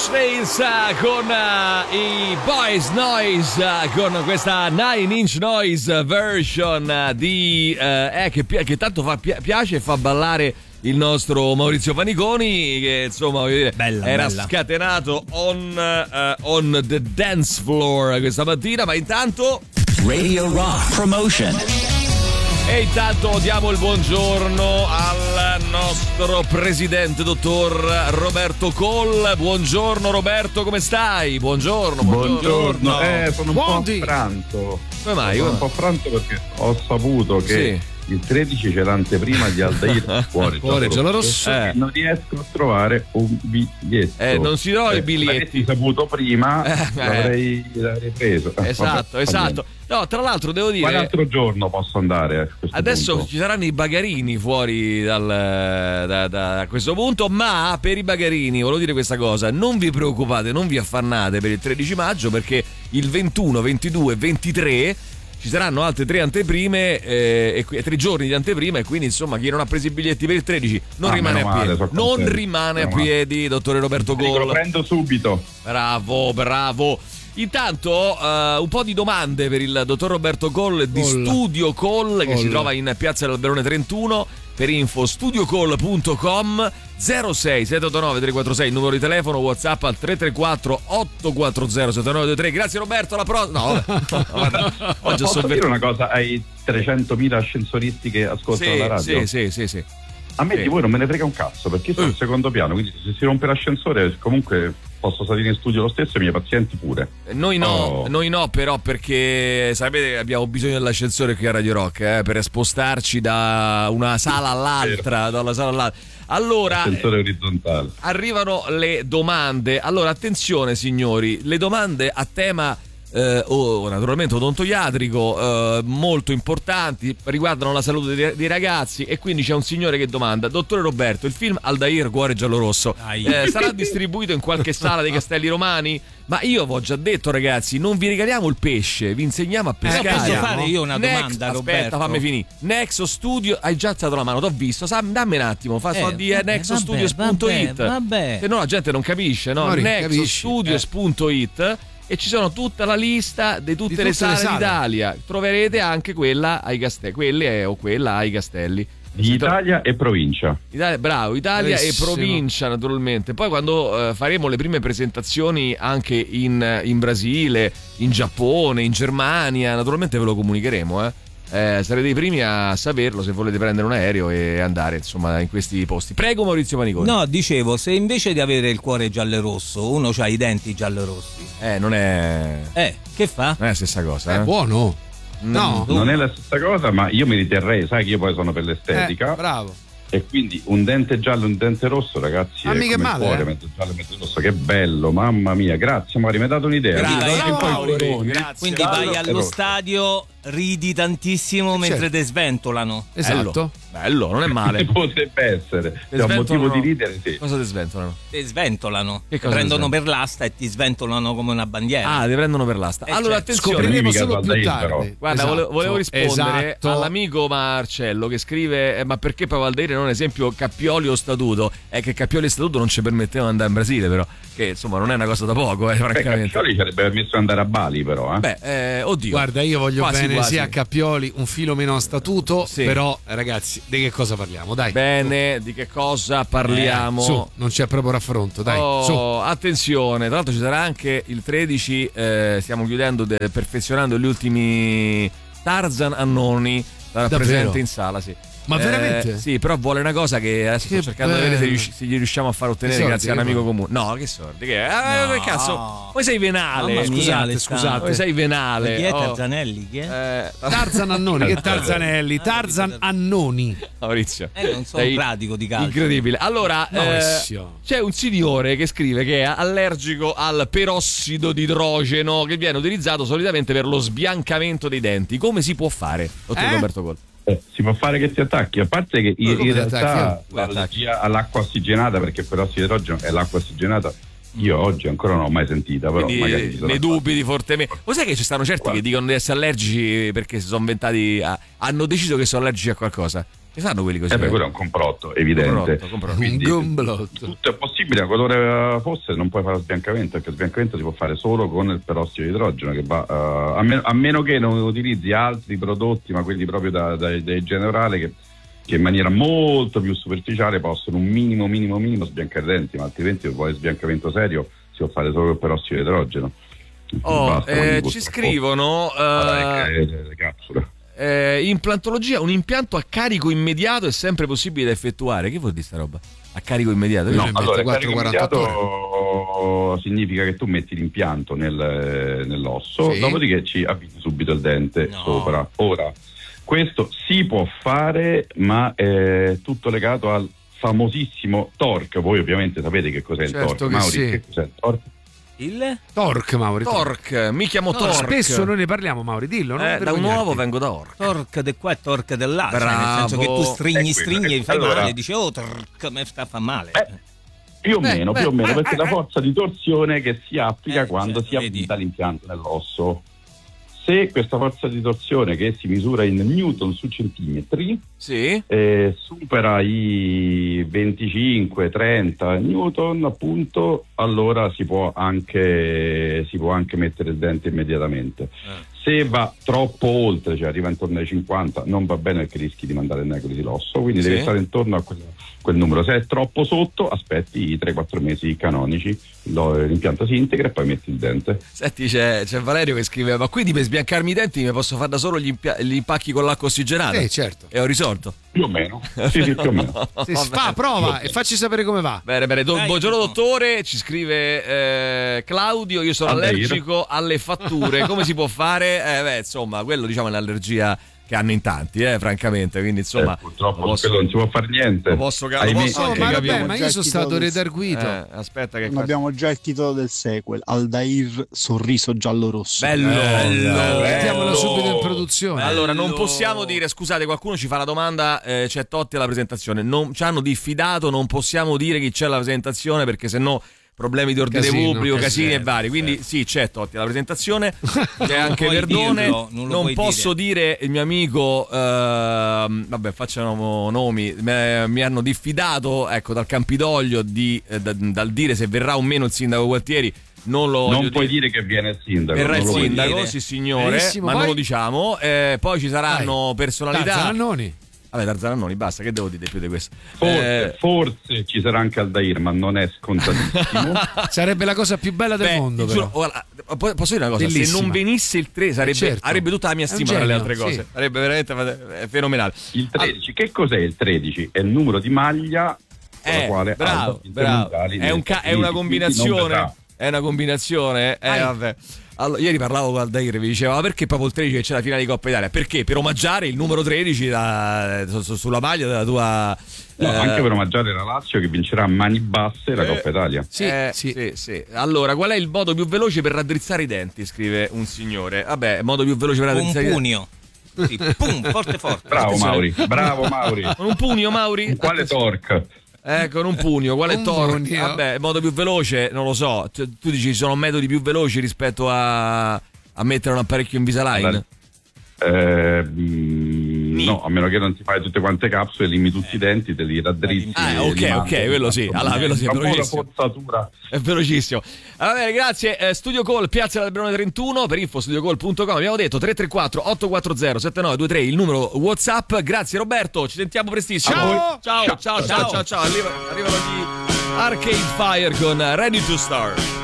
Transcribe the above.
Inch Nails con i Boys Noise, con questa Nine Inch Noise version di che tanto piace e fa ballare il nostro Maurizio Paniconi, che insomma era scatenato on the dance floor questa mattina. Ma intanto Radio Rock Promotion. E intanto diamo il buongiorno al nostro presidente, dottor Roberto Coll. Buongiorno Roberto, come stai? Buongiorno. Sono un po' affranto. Come mai? Sono un po' affranto perché ho saputo che il 13 c'è l'anteprima di Aldair Cuore Giallorosso. Non riesco a trovare un biglietto. Non si trova i biglietti. Se avessi saputo prima l'avrei preso. Esatto. No, tra l'altro devo dire, quale altro giorno posso andare a adesso punto? Ci saranno i bagarini fuori da questo punto, ma per i bagarini volevo dire questa cosa: non vi preoccupate, non vi affannate per il 13 maggio, perché il 21, 22 e 23 ci saranno altre 3 anteprime e 3 giorni di anteprima, e quindi insomma chi non ha preso i biglietti per il 13 non rimane a piedi. Non rimane a piedi, dottore Roberto Coll. Lo prendo subito. Bravo. Intanto un po' di domande per il dottor Roberto Coll di Studio Coll, che si trova in piazza dell'Alberone 31. Per info studiocoll.com. 06 789 346 il numero di telefono, WhatsApp al 334 840 7923. Grazie Roberto, alla prossima. Oggi posso dire una cosa ai 300.000 ascensoristi che ascoltano la radio? Sì. A me di voi non me ne frega un cazzo, perché sono al secondo piano, quindi se si rompe l'ascensore comunque posso salire in studio lo stesso e i miei pazienti pure. Noi no, però, perché sapete abbiamo bisogno dell'ascensore qui a Radio Rock per spostarci da una sala all'altra, Allora, ascensore orizzontale. Arrivano le domande. Allora, attenzione signori, le domande a tema naturalmente odontoiatrico, molto importanti, riguardano la salute dei ragazzi. E quindi c'è un signore che domanda: dottore Roberto, il film Aldair Cuore Giallorosso sarà distribuito in qualche sala dei Castelli Romani? Ma io vi ho già detto, ragazzi, non vi regaliamo il pesce, vi insegniamo a pescare. Posso fare io una domanda, Roberto? Aspetta, fammi finire. Nexo Studio, hai già alzato la mano, t'ho visto. Dammi un attimo, di nexostudios.it. Vabbè. Se no la gente non capisce, no? Nexostudios.it. E ci sono tutta la lista di tutte le sale d'Italia. Troverete anche quella ai Castelli, quella ai Castelli. Di Italia e provincia. Bravo, Italia e provincia, naturalmente. Poi quando faremo le prime presentazioni anche in Brasile, in Giappone, in Germania, naturalmente ve lo comunicheremo, sarete i primi a saperlo se volete prendere un aereo e andare insomma in questi posti. Prego Maurizio Paniconi. No, dicevo, se invece di avere il cuore giallo-rosso uno ha i denti giallo-rossi, non è che fa? Non è la stessa cosa. È buono. No, non è la stessa cosa, ma io mi riterrei, sai che io poi sono per l'estetica. Bravo. E quindi un dente giallo e un dente rosso, ragazzi, è mica come male, il cuore, mezzo giallo e mezzo rosso. Che bello, mamma mia, grazie Mari, mi hai dato un'idea. Quindi vai allo stadio, ridi tantissimo mentre te sventolano. Esatto. Bello, non è male. Potrebbe essere. C'è un motivo di ridere, sì. Cosa ti sventolano? Ti sventolano. Che ti cosa prendono per l'asta e ti sventolano come una bandiera. Ti prendono per l'asta. Allora attenzione, scopriremo solo più tardi. Però. Guarda, volevo rispondere all'amico Marcello che scrive: ma perché poi Valdeire non esempio Cappioli o Statuto? È che Cappioli e Statuto non ci permettevano di andare in Brasile, però, che insomma non è una cosa da poco, francamente. Cappioli ci avrebbe permesso di andare a Bali, però. Oddio. Guarda, io voglio quasi, bene quasi. sia a Cappioli, un filo meno a Statuto, però ragazzi, di che cosa parliamo? Dai. Bene, di che cosa parliamo? Su, non c'è proprio raffronto, dai. Su. Attenzione, tra l'altro ci sarà anche il 13, stiamo chiudendo, perfezionando gli ultimi Tarzan Annoni, sarà presente in sala, sì. Ma veramente? Sì, però vuole una cosa che adesso sto cercando di vedere se gli riusciamo a far ottenere sordi, grazie a un amico comune. No, che sordi, che No. che cazzo? Poi sei venale. Mamma mia, Scusate. Poi sei venale. Chi è Tarzanelli? Chi è? Tarzan Annoni, che Tarzanelli? Tarzan Annoni. Maurizio. Non sono un pratico di calcio. Incredibile. Allora, Maurizio. c'è un signore che scrive che è allergico al perossido di idrogeno che viene utilizzato solitamente per lo sbiancamento dei denti. Come si può fare, dottor Roberto Coll? Si può fare che ti attacchi, a parte che in realtà attacchi? l'allergia all'acqua ossigenata, perché perossido di idrogeno è l'acqua ossigenata, io oggi ancora non l'ho mai sentita, però quindi magari ne dubiti fortemente. Lo sai che ci stanno certi che dicono di essere allergici perché si sono inventati, hanno deciso che sono allergici a qualcosa? Che fanno quelli così? Quello è un complotto evidente. Quindi, un complotto. Tutto è possibile, qualora fosse non puoi fare sbiancamento, perché il sbiancamento si può fare solo con il perossido di idrogeno, che va a meno che non utilizzi altri prodotti, ma quelli proprio dai generale, che in maniera molto più superficiale possono un minimo sbiancare i denti, ma altrimenti se vuoi sbiancamento serio si può fare solo il perossido di idrogeno. Ci scrivono le capsule. Implantologia, un impianto a carico immediato è sempre possibile da effettuare. Che vuol dire sta roba? A carico immediato? No, allora, carico immediato significa che tu metti l'impianto nell'osso, dopodiché ci avvisi subito il dente sopra. Ora, questo si può fare, ma è tutto legato al famosissimo TORC. Voi ovviamente sapete che cos'è il TORC, Mauri? Che cos'è il TORC? Il TORC, Mauri. TORC, mi chiamo TORC. Spesso noi ne parliamo, Mauri, dillo. Da un uovo vengo da ORC. TORC di qua e TORC di là, cioè, nel senso che tu stringi e fai male e dici TORC, mi fa male. Più o meno, perché la forza di torsione che si applica quando si avvita l'impianto nell'osso. Se questa forza di torsione, che si misura in newton su centimetri, supera i 25-30 newton, appunto, allora si può anche mettere il dente immediatamente. Se va troppo oltre, cioè arriva intorno ai 50, non va bene, perché rischi di mandare in necrosi l'osso, quindi deve stare intorno a quel numero. Se è troppo sotto, aspetti i 3-4 mesi canonici, l'impianto si integra e poi metti il dente. Senti, c'è Valerio che scrive: ma quindi per sbiancarmi i denti mi posso fare da solo gli impacchi con l'acqua ossigenata? Certo. E ho risolto. Più o meno. Sì, più o meno. Prova e facci sapere come va. Bene. Buongiorno dottore, ci scrive Claudio, io sono allergico alle fatture. Come si può fare? Insomma, quello diciamo è l'allergia che hanno in tanti, francamente, quindi insomma purtroppo non si può fare niente. Lo posso ma io sono stato redarguito. Aspetta che abbiamo già il titolo del sequel, Aldair Sorriso Giallo-Rosso. Bello. Mettiamolo subito in produzione. Allora, non possiamo dire, scusate, qualcuno ci fa la domanda, c'è Totti alla presentazione, non ci hanno diffidato, non possiamo dire chi c'è alla presentazione, perché sennò problemi di ordine pubblico, casini e vari. Quindi sì, c'è Totti alla presentazione, c'è anche Verdone. Non posso dire il mio amico, vabbè, facciano nomi, mi hanno diffidato, ecco, dal Campidoglio dal dire se verrà o meno il sindaco Gualtieri. Non puoi dire che viene il sindaco. Verrà il sindaco, sì signore. Benissimo, ma non lo diciamo. Poi ci saranno personalità. Zaranoni. Vabbè, Tarzanannoni, basta, che devo dire più di questo? Forse ci sarà anche Aldair, ma non è scontatissimo. Sarebbe la cosa più bella del mondo, però. Guarda, posso dire una cosa? Bellissima. Se non venisse il 3 avrebbe tutta la mia stima per le altre cose. Sarebbe veramente fenomenale. Il 13, che cos'è il 13? È il numero di maglia con la quale bravo. È una combinazione. È una combinazione, vabbè. Allora, ieri parlavo con Aldair, mi diceva: ma perché proprio il 13 che c'è la finale di Coppa Italia? Perché? Per omaggiare il numero 13 sulla maglia della tua... anche per omaggiare la Lazio, che vincerà a mani basse la Coppa Italia. Sì. Allora, qual è il modo più veloce per raddrizzare i denti? Scrive un signore. Vabbè, il modo più veloce per raddrizzare i denti. Un pugno. Sì, pum, forte. Bravo Mauri. Con un pugno, Mauri? Quale TORC? Con un pugno, quale TORC? Vabbè, il modo più veloce, non lo so. Tu dici ci sono metodi più veloci rispetto a mettere un apparecchio Invisalign? No, a meno che non ti fai tutte quante capsule, limi tutti i denti, te li raddrizzi. Ok, quello sì. Allora, quello sì, è velocissimo. Forzatura. È velocissimo. Va bene, grazie. Studio Call, Piazza del Brone 31, per info studiocall.com. Abbiamo detto 334 840 7923, il numero WhatsApp. Grazie Roberto, ci sentiamo prestissimo. Ciao. Arrivano gli Arcade Fire con Ready to Start.